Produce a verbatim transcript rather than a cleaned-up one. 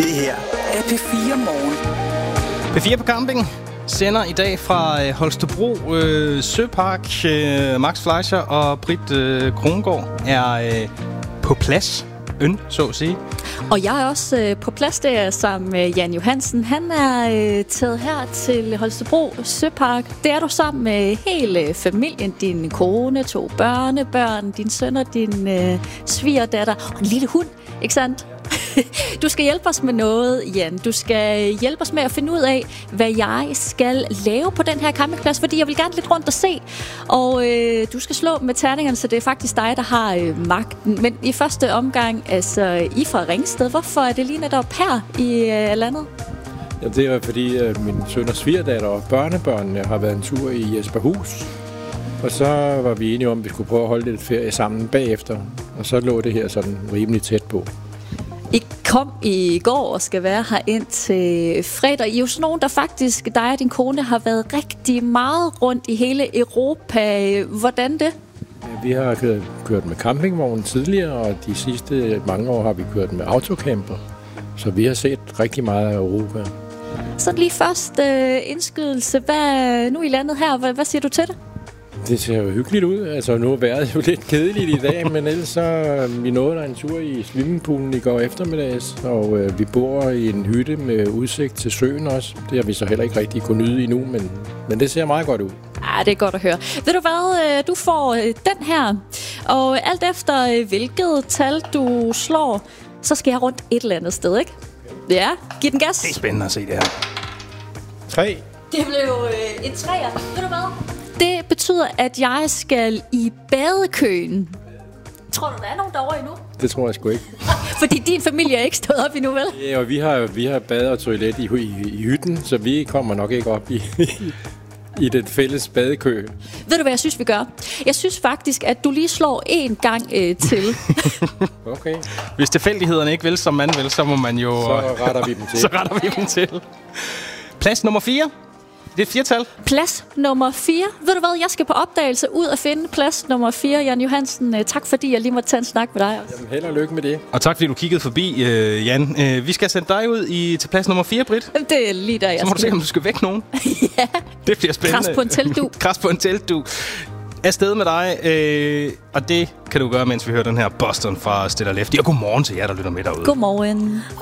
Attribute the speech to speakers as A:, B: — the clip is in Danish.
A: Det her er P fire Morgen.
B: P fire på camping sender i dag fra øh, Holstebro øh, Søpark. Øh, Max Fleischer og Britt øh, Krongård er øh, på plads. Øn, så at sige.
C: Og jeg er også øh, på plads der sammen med Jan Johansen. Han er øh, taget her til Holstebro Søpark. Det er du sammen med hele familien. Din kone, to børnebørn, din søn og din øh, svigerdatter og en lille hund, ikke sandt? Du skal hjælpe os med noget, Jan. Du skal hjælpe os med at finde ud af, hvad jeg skal lave på den her campingplads, fordi jeg vil gerne lidt rundt og se. Og øh, du skal slå med terningerne, så det er faktisk dig, der har øh, magten. Men i første omgang, altså I fra Ringsted, hvorfor er det lige netop her i øh, landet?
D: Ja, det er fordi øh, min søn og svigerdatter og børnebørnene har været en tur i Jesperhus. Og så var vi enige om, at vi skulle prøve at holde lidt ferie sammen bagefter. Og så lå det her sådan rimelig tæt på.
C: I kom i går og skal være her ind til fredag. I er jo sådan nogen, der faktisk, dig og din kone, har været rigtig meget rundt i hele Europa. Hvordan det?
D: Ja, vi har kørt, kørt med campingvogn tidligere, og de sidste mange år har vi kørt med autocamper. Så vi har set rigtig meget af Europa.
C: Så lige først øh, indskydelse. Hvad, nu i landet her, hvad, hvad siger du til det?
D: Det ser jo hyggeligt ud. Altså, nu er vejret jo lidt kedeligt i dag, men ellers så vi nåede der en tur i swimmingpoolen i går eftermiddags, og øh, vi bor i en hytte med udsigt til søen også. Det har vi så heller ikke rigtig kunnet nyde endnu, men, men det ser meget godt ud.
C: Ja, det er godt at høre. Ved du hvad, du får den her, og alt efter hvilket tal du slår, så skal jeg rundt et eller andet sted, ikke? Ja, giv den gas.
B: Det er spændende at se det her.
D: Tre.
C: Det blev øh, en træer. Ved du hvad? Det betyder, at jeg skal i badekøen. Tror du, der er nogen derovre endnu?
D: Det tror jeg sgu ikke.
C: Fordi din familie er ikke stået op endnu, vel?
D: Ja, og vi har, vi har bad og toilet i, i, i hytten, så vi kommer nok ikke op i, i den fælles badekø.
C: Ved du, hvad jeg synes, vi gør? Jeg synes faktisk, at du lige slår en gang øh, til.
D: Okay.
B: Hvis tilfældighederne ikke vil, som man vil, så må man jo...
D: Så retter vi dem til.
B: Så retter vi dem til. Plads nummer fire. Det er et firtal.
C: Plads nummer fire. Ved du hvad, jeg skal på opdagelse ud og finde plads nummer fire. Jan Johansen, tak fordi jeg lige måtte tage en snak med dig også.
D: Jamen, held og lykke med det.
B: Og tak fordi du kiggede forbi, øh, Jan. Øh, vi skal sende dig ud i, til plads nummer fire, Britt.
C: Det er lige der, jeg
B: Så må
C: skal.
B: du se, om du skal væk nogen.
C: Ja.
B: Det bliver spændende.
C: Kras på en teltdu.
B: Kras på en teltdu. Afsted med dig, øh, og det kan du gøre, mens vi hører den her Boston fra Stella Lefty. Og godmorgen til jer, der lytter med derude.
C: Godmorgen.